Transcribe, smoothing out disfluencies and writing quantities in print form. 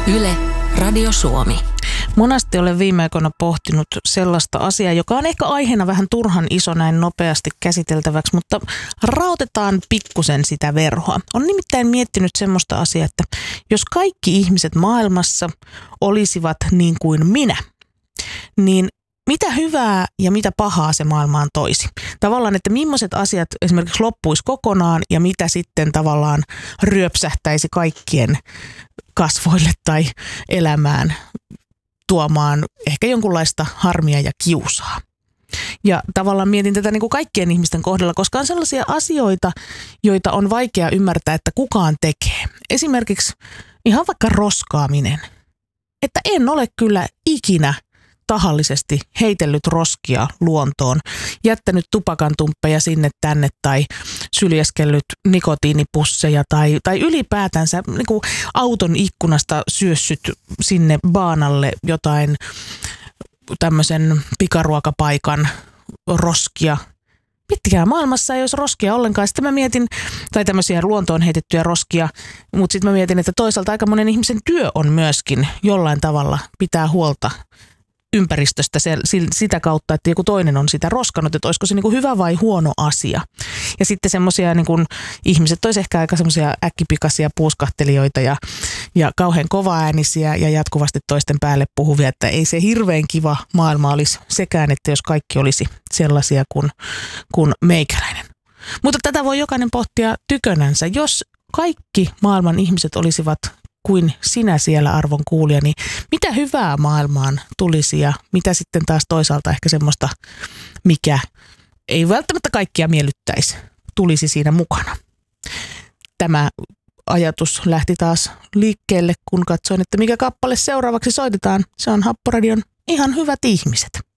Yle, Radio Suomi. Monasti olen viime aikoina pohtinut sellaista asiaa, joka on ehkä aiheena vähän turhan iso näin nopeasti käsiteltäväksi, mutta rautetaan pikkusen sitä verhoa. On nimittäin miettinyt semmoista asiaa, että jos kaikki ihmiset maailmassa olisivat niin kuin minä, niin mitä hyvää ja mitä pahaa se maailmaan toisi? Tavallaan, että millaiset asiat esimerkiksi loppuisi kokonaan ja mitä sitten tavallaan ryöpsähtäisi kaikkien kasvoille tai elämään tuomaan ehkä jonkunlaista harmia ja kiusaa. Ja tavallaan mietin tätä niin kuin kaikkien ihmisten kohdalla, koska on sellaisia asioita, joita on vaikea ymmärtää, että kukaan tekee. Esimerkiksi ihan vaikka roskaaminen. Että en ole kyllä ikinä tahallisesti heitellyt roskia luontoon, jättänyt tupakantumppeja sinne tänne tai syljeskellyt nikotiinipusseja tai ylipäätänsä niin kuin auton ikkunasta syössyt sinne baanalle jotain tämmöisen pikaruokapaikan roskia. Miettikää, maailmassa ei olisi roskia ollenkaan. Sitten mä mietin, tai tämmöisiä luontoon heitettyjä roskia, mutta sitten mä mietin, että toisaalta aika monen ihmisen työ on myöskin jollain tavalla pitää huolta ympäristöstä sitä kautta, että joku toinen on sitä roskannut, että olisiko se niin kuin hyvä vai huono asia. Ja sitten semmoisia niin kuin ihmiset olisi ehkä aika semmoisia äkkipikaisia puuskahtelijoita ja kauhean kovaäänisiä ja jatkuvasti toisten päälle puhuvia, että ei se hirveän kiva maailma olisi sekään, että jos kaikki olisi sellaisia kuin meikäläinen. Mutta tätä voi jokainen pohtia tykönänsä. Jos kaikki maailman ihmiset olisivat kuin sinä siellä, arvon kuulija, niin mitä hyvää maailmaan tulisi ja mitä sitten taas toisaalta ehkä semmoista, mikä ei välttämättä kaikkia miellyttäisi, tulisi siinä mukana. Tämä ajatus lähti taas liikkeelle, kun katsoin, että mikä kappale seuraavaksi soitetaan. Se on Happoradion Ihan hyvät ihmiset.